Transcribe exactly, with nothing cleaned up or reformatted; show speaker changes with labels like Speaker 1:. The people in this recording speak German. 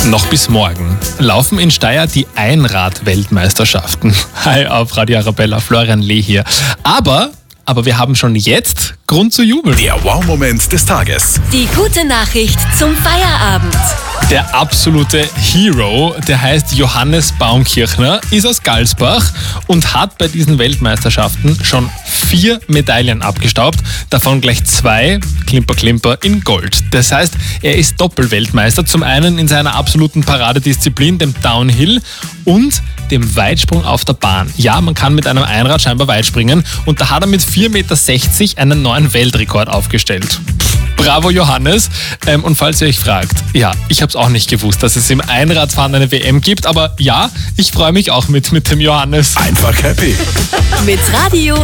Speaker 1: Noch bis morgen laufen in Steyr die Einrad-Weltmeisterschaften. Hi auf Radio Arabella, Florian Lee hier. Aber, aber wir haben schon jetzt Grund zu jubeln.
Speaker 2: Der Wow-Moment des Tages.
Speaker 3: Die gute Nachricht zum Feierabend.
Speaker 1: Der absolute Hero, der heißt Johannes Baumkirchner, ist aus Galsbach und hat bei diesen Weltmeisterschaften schon vier Medaillen abgestaubt, davon gleich zwei, Klimper Klimper, in Gold. Das heißt, er ist Doppelweltmeister, zum einen in seiner absoluten Paradedisziplin, dem Downhill, und dem Weitsprung auf der Bahn. Ja, man kann mit einem Einrad scheinbar weit springen und da hat er mit vier Meter sechzig einen neuen Weltrekord aufgestellt. Bravo Johannes. Ähm, und falls ihr euch fragt, ja, ich habe es auch nicht gewusst, dass es im Einradfahren eine W M gibt, aber ja, ich freue mich auch mit, mit dem Johannes.
Speaker 2: Einfach happy.
Speaker 3: Mit Radio